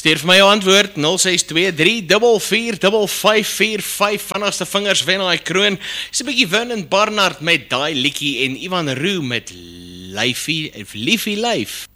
Stuur vir my jou antwoord 0623445545 Vinnigste vingers wen daai kroon. Dis 'n bietjie Vernon Barnard met daai liedjie en Ivan Roux met Liefie Lyf.